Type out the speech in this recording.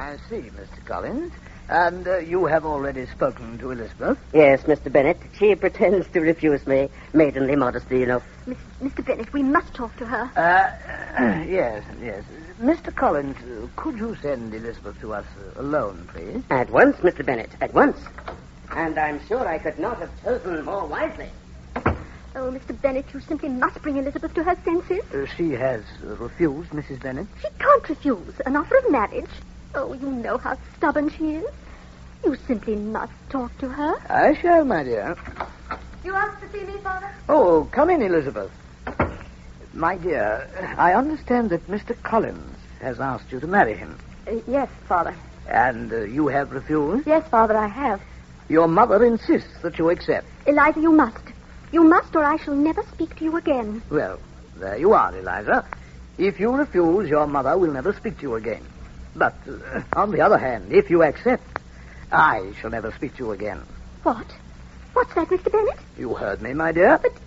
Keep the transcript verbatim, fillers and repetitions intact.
I see, Mister Collins. And uh, you have already spoken to Elizabeth? Yes, Mister Bennet. She pretends to refuse me. Maidenly modesty, you know. Miss, Mister Bennet, we must talk to her. Uh, yes, yes. Mister Collins, uh, could you send Elizabeth to us uh, alone, please? At once, Mister Bennet, at once. And I'm sure I could not have chosen more wisely. Oh, Mister Bennet, you simply must bring Elizabeth to her senses. Uh, she has uh, refused, Missus Bennet. She can't refuse an offer of marriage. Oh, you know how stubborn she is. You simply must talk to her. I shall, my dear. You asked to see me, Father? Oh, come in, Elizabeth. My dear, I understand that Mister Collins has asked you to marry him. Uh, yes, Father. And uh, you have refused? Yes, Father, I have. Your mother insists that you accept. Eliza, you must. You must, or I shall never speak to you again. Well, there you are, Eliza. If you refuse, your mother will never speak to you again. But, uh, on the other hand, if you accept, I shall never speak to you again. What? What's that, Mister Bennet? You heard me, my dear. But